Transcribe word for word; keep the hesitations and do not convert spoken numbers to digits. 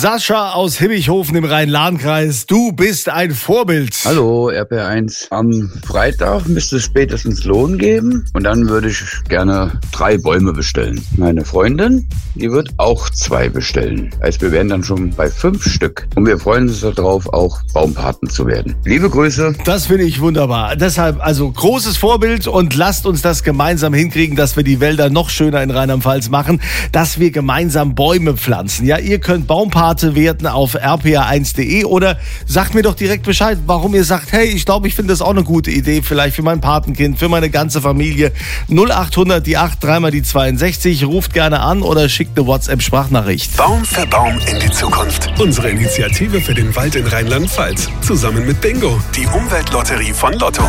Sascha aus Himmichhofen im Rhein-Lahn-Kreis. Du bist ein Vorbild. Hallo, R P eins. Am Freitag müsste es spätestens Lohn geben und dann würde ich gerne drei Bäume bestellen. Meine Freundin, die wird auch zwei bestellen. Heißt, wir wären dann schon bei fünf Stück. Und wir freuen uns darauf, auch Baumpaten zu werden. Liebe Grüße. Das finde ich wunderbar. Deshalb also großes Vorbild und lasst uns das gemeinsam hinkriegen, dass wir die Wälder noch schöner in Rheinland-Pfalz machen, dass wir gemeinsam Bäume pflanzen. Ja, ihr könnt Baumpate werden auf r p r eins punkt d e oder sagt mir doch direkt Bescheid, warum ihr sagt, hey, ich glaube, ich finde das auch eine gute Idee, vielleicht für mein Patenkind, für meine ganze Familie. null achthundert, die acht, dreimal die zweiundsechzig, ruft gerne an oder schickt eine WhatsApp-Sprachnachricht. Baum für Baum in die Zukunft. Unsere Initiative für den Wald in Rheinland-Pfalz. Zusammen mit Bingo, die Umweltlotterie von Lotto.